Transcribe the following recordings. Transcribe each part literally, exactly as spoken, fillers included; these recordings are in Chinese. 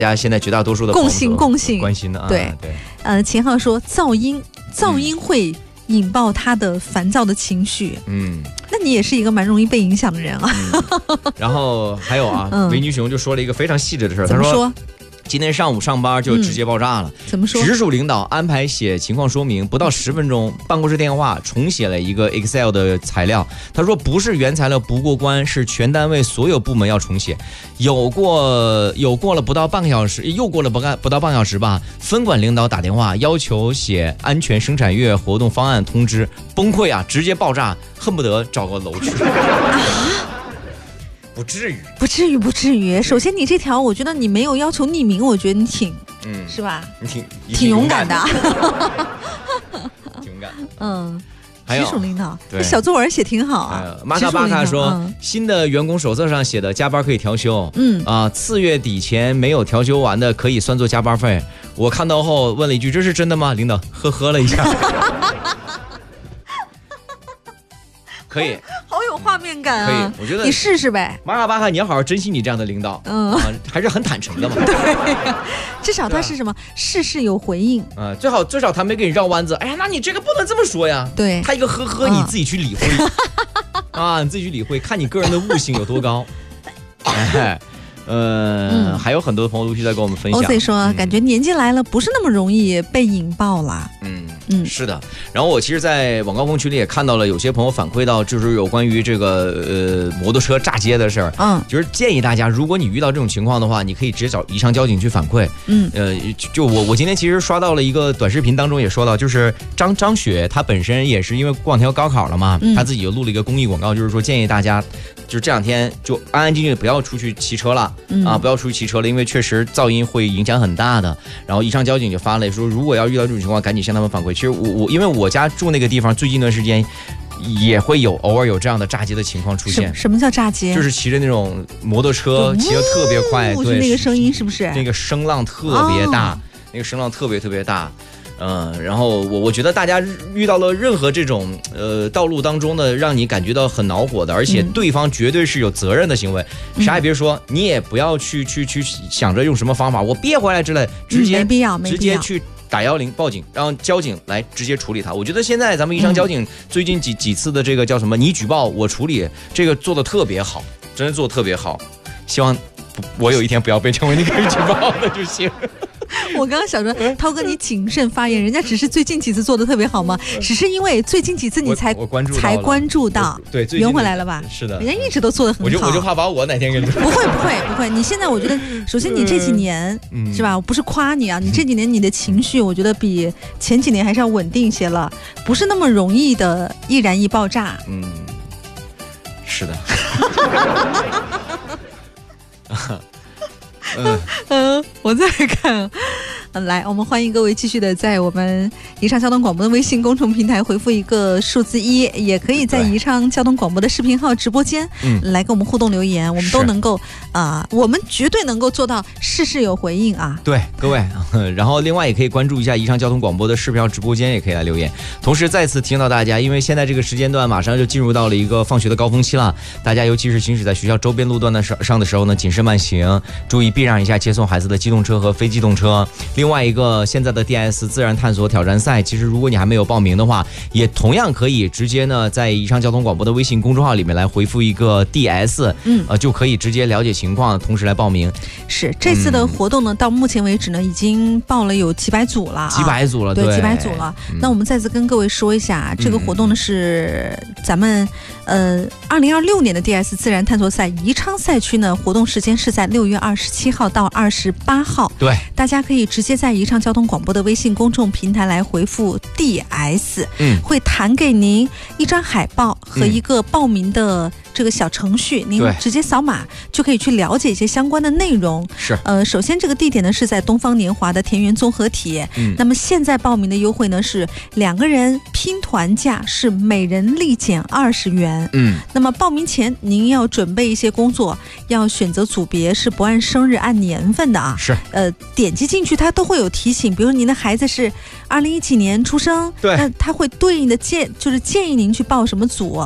大家现在绝大多数的共性共性关心的啊， 对对，呃，秦昊说噪音，噪音会引爆他的烦躁的情绪，嗯，那你也是一个蛮容易被影响的人啊。 嗯、然后还有啊，嗯、维尼熊就说了一个非常细致的事儿， 他说。说今天上午上班就直接爆炸了、嗯， 怎么说？ 直属领导安排写情况说明，不到十分钟，办公室电话重写了一个 Excel 的材料。他说不是原材料不过关，是全单位所有部门要重写。有过有过了不到半个小时，又过了不干不到半个小时吧，分管领导打电话要求写安全生产月活动方案通知，崩溃啊，直接爆炸，恨不得找个楼去。不至于， 不至于，不至于。首先，你这条，我觉得你没有要求匿名，我觉得你挺，嗯，是吧？ 你挺挺勇敢的， 挺勇敢。 嗯， 还有直属领导，小作文写挺好啊。 马卡巴卡说、嗯，新的员工手册上写的加班可以调休，嗯啊，次月底前没有调休完的可以算作加班费。我看到后问了一句：“这是真的吗？”领导呵呵了一下。可以， 好有画面感啊！ 可以，我觉得你试试呗。 马卡巴卡，你要好好珍惜你这样的领导，嗯，啊、还是很坦诚的嘛。 对，至少他是什么，事事有回应。 啊，最好最少他没给你绕弯子。哎呀，那你这个不能这么说呀。 对， 他一个呵呵，你自己去理会。啊，你自己去理会，看你个人的悟性有多高。哎。呃、嗯，还有很多的朋友陆续在跟我们分享。 O C 说、嗯，感觉年纪来了，不是那么容易被引爆了。 嗯嗯，是的。然后我其实，在晚高峰群里也看到了有些朋友反馈到，就是有关于这个呃摩托车炸街的事儿。嗯，就是建议大家，如果你遇到这种情况的话，你可以直接找宜昌交警去反馈。嗯，呃，就, 就我我今天其实刷到了一个短视频当中也说到，就是张张雪她本身也是因为过两天要高考了嘛，她、嗯、自己又录了一个公益广告，就是说建议大家，就是这两天就安安静静不要出去骑车了。嗯、啊，不要出去骑车了，因为确实噪音会影响很大的。然后宜昌交警就发了说，如果要遇到这种情况，赶紧向他们反馈。其实我我因为我家住那个地方，最近一段时间也会有偶尔有这样的炸街的情况出现。 什么叫炸街？ 就是骑着那种摩托车，骑得特别快，对， 那个声音是不是？ 那个声浪特别大，哦、那个声浪特别特别大。嗯，然后我我觉得大家遇到了任何这种呃道路当中的让你感觉到很恼火的，而且对方绝对是有责任的行为，嗯、啥也别说，你也不要去去去想着用什么方法我憋回来之类，直接、 嗯、没必要，没必要直接去打幺零报警，让交警来直接处理它。我觉得现在咱们宜昌交警最近几、嗯、几次的这个叫什么你举报我处理，这个做的特别好，真的做的特别好，希望我有一天不要被成为那个举报的就行。 我刚刚想说，涛哥你谨慎发言，人家只是最近几次做的特别好吗？只是因为最近几次你才我我关注才关注到， 对， 圆回来了吧？ 是的， 人家一直都做的很好。 我就我就怕把我哪天给不会不会不会，你现在我觉得，首先你这几年、嗯、是吧？我不是夸你啊，你这几年你的情绪，我觉得比前几年还是要稳定一些了，不是那么容易的易燃易爆炸。 嗯，是的。 嗯嗯，我再看。来，我们欢迎各位继续的在我们宜昌交通广播的微信公众平台回复一个数字一，也可以在宜昌交通广播的视频号直播间来跟我们互动留言，嗯、我们都能够啊、呃，我们绝对能够做到事事有回应啊。 对，各位，然后另外也可以关注一下宜昌交通广播的视频号直播间，也可以来留言。同时再次提醒到大家，因为现在这个时间段马上就进入到了一个放学的高峰期了，大家尤其是行驶在学校周边路段的上的时候呢，谨慎慢行，注意避让一下接送孩子的机动车和非机动车。另外一个，现在的 D S 自然探索挑战赛，其实如果你还没有报名的话，也同样可以直接呢在宜昌交通广播的微信公众号里面来回复一个 D S， 嗯，呃，就可以直接了解情况，同时来报名。 是这次的活动呢，嗯、到目前为止呢，已经报了有几百组了、啊， 几百组了， 对， 对几百组了、嗯。那我们再次跟各位说一下，这个活动呢是咱们呃二零二六年的 D S 自然探索赛宜昌赛区呢，活动时间是在六月二十七号到二十八号。 对， 大家可以直接在宜昌交通广播的微信公众平台来回复 D S， 嗯，会弹给您一张海报和一个报名的这个小程序，嗯、您直接扫码就可以去了解一些相关的内容。 是， 呃，首先这个地点呢是在东方年华的田园综合体，嗯，那么现在报名的优惠呢是两个人拼团价是每人立减二十元，嗯，那么报名前您要准备一些工作，要选择组别是不按生日按年份的啊， 是， 呃，点击进去它都会有提醒，比如您的孩子是二零一几年出生， 对， 那它会对应的建就是建议您去报什么组。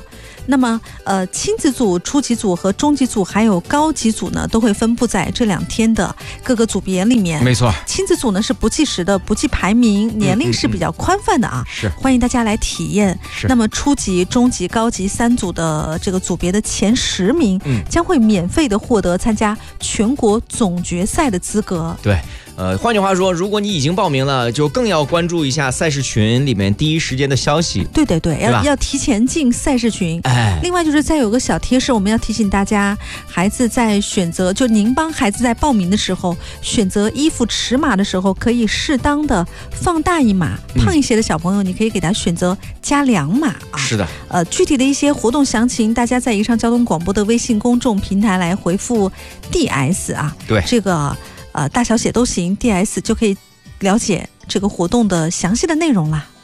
那么呃，亲子组、初级组和中级组还有高级组呢，都会分布在这两天的各个组别里面。 没错， 亲子组呢是不计时的，不计排名，年龄是比较宽泛的啊， 嗯嗯嗯是欢迎大家来体验。那么初级、中级、高级三组的这个组别的前十名，嗯，将会免费的获得参加全国总决赛的资格。 对。呃，换句话说，如果你已经报名了，就更要关注一下赛事群里面第一时间的消息。 对对对，要要提前进赛事群。 哎， 另外就是再有个小贴士，我们要提醒大家，孩子在选择，就您帮孩子在报名的时候，选择衣服尺码的时候，可以适当的放大一码，胖一些的小朋友，你可以给他选择加两码啊。 是的， 呃，具体的一些活动详情，大家在宜昌交通广播的微信公众平台来回复 D S 啊。 对， 这个。呃，大小写都行 ，D S 就可以了解这个活动的详细的内容啦。